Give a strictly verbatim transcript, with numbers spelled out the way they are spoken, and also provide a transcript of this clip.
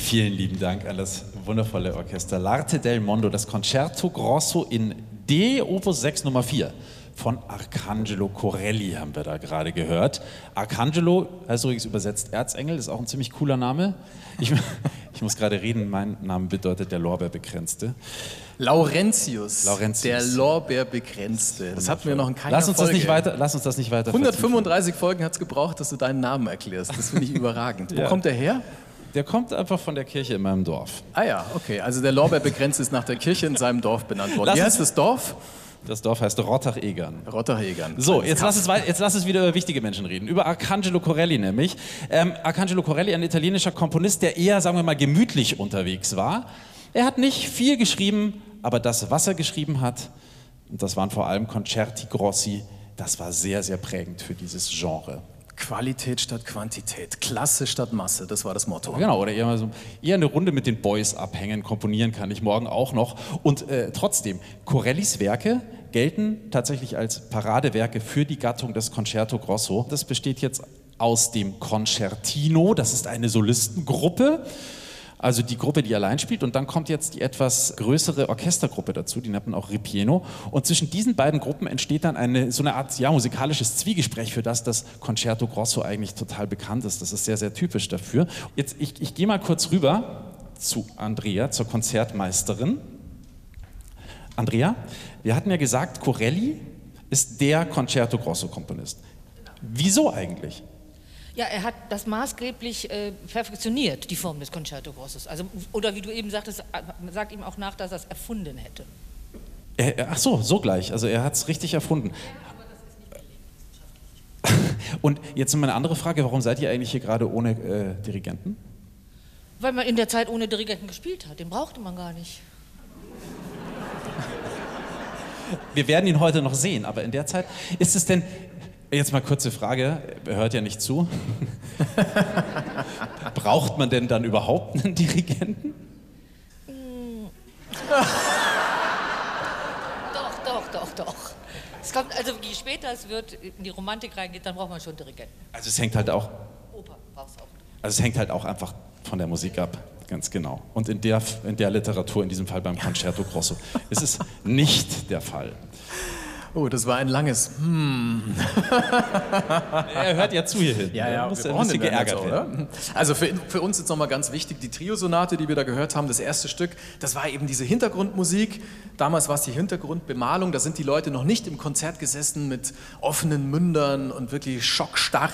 Vielen lieben Dank an das wundervolle Orchester L'Arte del Mondo, das Concerto Grosso in D, Opus sechs Nummer vier. Von Arcangelo Corelli haben wir da gerade gehört. Arcangelo heißt übrigens übersetzt Erzengel, ist auch ein ziemlich cooler Name. Ich, ich muss gerade reden, mein Name bedeutet der Lorbeerbekränzte. Laurentius, Laurentius. Der Lorbeerbekränzte. Das hatten wir noch in keiner lass uns Folge. Das nicht weiter, lass uns das nicht weiter hundertfünfunddreißig Folgen hat es gebraucht, dass du deinen Namen erklärst. Das finde ich überragend. Wo Ja. kommt der her? Der kommt einfach von der Kirche in meinem Dorf. Ah ja, okay. Also der Lorbeerbekränzte ist nach der Kirche in seinem Dorf benannt worden. Lass Wie uns- heißt das Dorf? Das Dorf heißt Rottach-Egern. Rottach-Egern. So, jetzt lass, es, wei- jetzt lass es wieder über wichtige Menschen reden. Über Arcangelo Corelli nämlich. Ähm, Arcangelo Corelli, ein italienischer Komponist, der eher, sagen wir mal, gemütlich unterwegs war. Er hat nicht viel geschrieben, aber das, was er geschrieben hat, und das waren vor allem Concerti Grossi, das war sehr, sehr prägend für dieses Genre. Qualität statt Quantität, Klasse statt Masse, das war das Motto. Genau, oder eher, mal so, eher eine Runde mit den Boys abhängen, komponieren kann ich morgen auch noch. Und äh, trotzdem, Corellis Werke gelten tatsächlich als Paradewerke für die Gattung des Concerto Grosso. Das besteht jetzt aus dem Concertino, das ist eine Solistengruppe, also die Gruppe, die allein spielt, und dann kommt jetzt die etwas größere Orchestergruppe dazu, die nennt man auch Ripieno, und zwischen diesen beiden Gruppen entsteht dann eine, so eine Art ja, musikalisches Zwiegespräch, für das das Concerto Grosso eigentlich total bekannt ist. Das ist sehr, sehr typisch dafür. Jetzt, ich, ich gehe mal kurz rüber zu Andrea, zur Konzertmeisterin. Andrea, wir hatten ja gesagt, Corelli ist der Concerto Grosso-Komponist. Wieso eigentlich? Ja, er hat das maßgeblich äh, perfektioniert, die Form des Concerto Grossos. Also, oder wie du eben sagtest, man sagt ihm auch nach, dass er es erfunden hätte. Er, ach so, so gleich. Also er hat es richtig erfunden. Und jetzt noch mal eine andere Frage, warum seid ihr eigentlich hier gerade ohne äh, Dirigenten? Weil man in der Zeit ohne Dirigenten gespielt hat. Den brauchte man gar nicht. Wir werden ihn heute noch sehen, aber in der Zeit ist es denn, jetzt mal kurze Frage, er hört ja nicht zu, braucht man denn dann überhaupt einen Dirigenten? Doch, doch, doch, doch. Es kommt, also je später es wird, in die Romantik reingeht, dann braucht man schon Dirigenten. Also es hängt halt auch, Oper brauchst du auch. also es hängt halt auch einfach von der Musik ab, ganz genau. Und in der, in der Literatur, in diesem Fall beim Concerto Grosso, ist es nicht der Fall. Oh, das war ein langes Hm. Er hört ja zu hierhin. Ja, Er ja, muss wir ein brauchen bisschen den dann jetzt geärgert auch, werden. oder? Also für, für uns jetzt nochmal ganz wichtig, die Triosonate, die wir da gehört haben, das erste Stück, das war eben diese Hintergrundmusik. Damals war es die Hintergrundbemalung, da sind die Leute noch nicht im Konzert gesessen mit offenen Mündern und wirklich schockstarr